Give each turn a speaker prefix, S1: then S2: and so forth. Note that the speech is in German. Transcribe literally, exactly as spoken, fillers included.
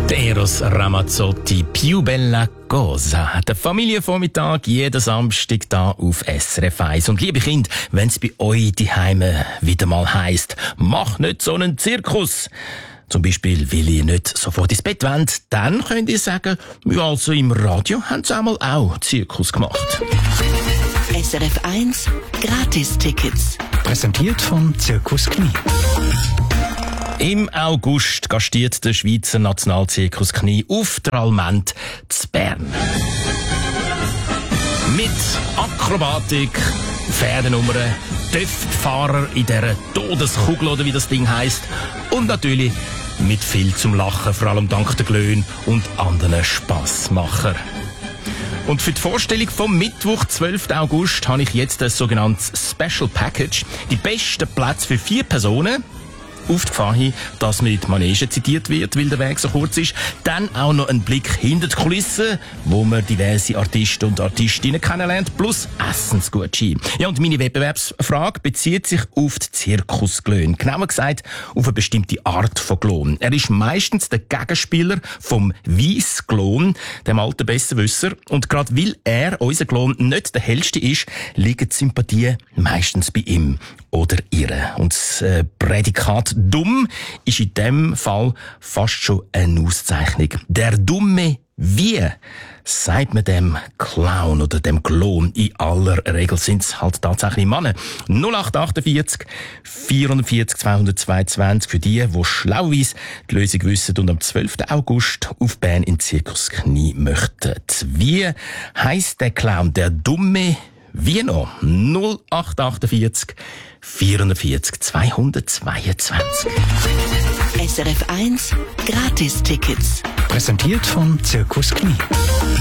S1: Der Eros Ramazzotti, Più bella cosa. Der Familienvormittag jeden Samstag da auf S R F eins. Und liebe Kinder, wenn es bei euch daheim wieder mal heisst, mach nicht so einen Zirkus. Zum Beispiel, weil ihr nicht sofort ins Bett wollt, dann könnt ihr sagen, ja, also im Radio haben sie einmal auch Zirkus gemacht.
S2: S R F eins Gratis-Tickets.
S3: Präsentiert von Zirkus Knie.
S1: Im August gastiert der Schweizer Nationalzirkus Knie auf der Alment zu Bern. Mit Akrobatik, Pferdenummern, Töftfahrer in dieser Todeskugel, oder wie das Ding heisst, und natürlich mit viel zum Lachen, vor allem dank der Glöhn und anderen Spassmacher. Und für die Vorstellung vom Mittwoch, zwölften August, habe ich jetzt ein sogenanntes Special Package. Die besten Plätze für vier Personen. Aufgefallen, dass man in die Manege zitiert wird, weil der Weg so kurz ist. Dann auch noch ein Blick hinter die Kulissen, wo man diverse Artisten und Artistinnen kennenlernt, plus Essensgutschein. Ja, und meine Wettbewerbsfrage bezieht sich auf die Zirkusglöhn. Genauer gesagt, auf eine bestimmte Art von Glon. Er ist meistens der Gegenspieler vom Weissglon, dem alten Besserwisser. Und gerade weil er, unser Glon, nicht der hellste ist, liegen die Sympathien meistens bei ihm oder ihr. Und das äh, Prädikat dumm ist in dem Fall fast schon eine Auszeichnung. Der Dumme wie, sagt man dem Clown oder dem Klon. In aller Regel sind es halt tatsächlich Männer. null acht achtundvierzig vierundvierzig zweihundertzweiundzwanzig für die, die schlauweise die Lösung wissen und am zwölften August auf Bern in Zirkus Knie möchten. Wie heisst der Clown? Der Dumme wie noch? null acht achtundvierzig vierundvierzig zweihundertzweiundzwanzig.
S2: S R F eins Gratis-Tickets.
S3: Präsentiert von Zirkus Knie.